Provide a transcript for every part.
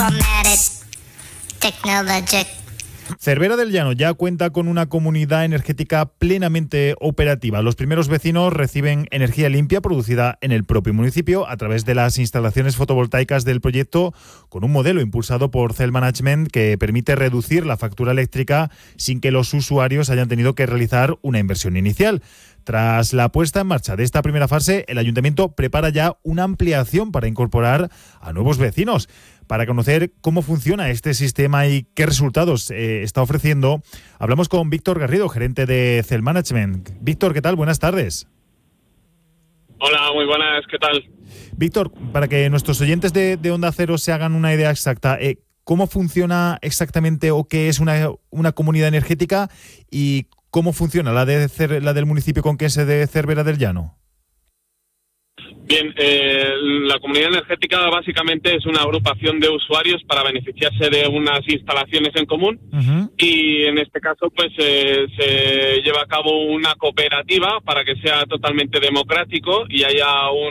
Cervera del Llano ya cuenta con una comunidad energética plenamente operativa. Los primeros vecinos reciben energía limpia producida en el propio municipio a través de las instalaciones fotovoltaicas del proyecto, con un modelo impulsado por Cell Management que permite reducir la factura eléctrica sin que los usuarios hayan tenido que realizar una inversión inicial. Tras la puesta en marcha de esta primera fase, el Ayuntamiento prepara ya una ampliación para incorporar a nuevos vecinos. Para conocer cómo funciona este sistema y qué resultados está ofreciendo, hablamos con Víctor Garrido, gerente de Cell Management. Víctor, ¿qué tal? Buenas tardes. Hola, muy buenas, ¿qué tal? Víctor, para que nuestros oyentes de Onda Cero se hagan una idea exacta, ¿cómo funciona exactamente o qué es una comunidad energética y cómo funciona la del municipio conquense de Cervera del Llano? Bien, la comunidad energética básicamente es una agrupación de usuarios para beneficiarse de unas instalaciones en común. Uh-huh. Y en este caso pues se lleva a cabo una cooperativa para que sea totalmente democrático y haya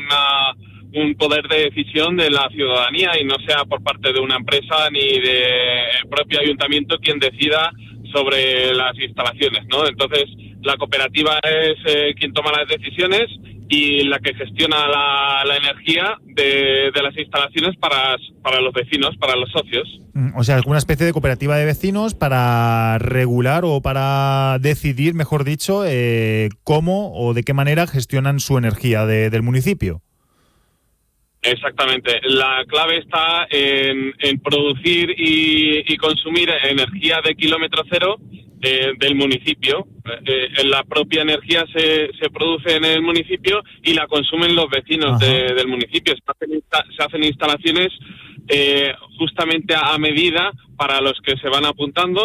un poder de decisión de la ciudadanía y no sea por parte de una empresa ni del propio ayuntamiento quien decida sobre las instalaciones, ¿no? Entonces la cooperativa es quien toma las decisiones y la que gestiona la energía de las instalaciones para los vecinos, para los socios. O sea, alguna especie de cooperativa de vecinos para regular o para decidir, mejor dicho, cómo o de qué manera gestionan su energía del municipio. Exactamente. La clave está en producir y consumir energía de kilómetro cero del municipio. La propia energía se produce en el municipio y la consumen los vecinos del municipio. Se hacen instalaciones justamente a medida para los que se van apuntando.